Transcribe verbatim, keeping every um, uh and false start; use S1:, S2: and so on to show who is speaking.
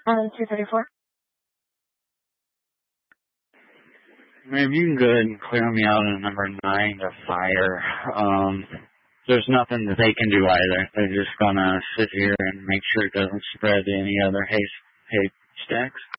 S1: Um, two thirty-four.
S2: Maybe you can go ahead and clear me out on number nine to fire. Um, there's nothing that they can do either. They're just gonna sit here and make sure it doesn't spread to any other hay, hay stacks.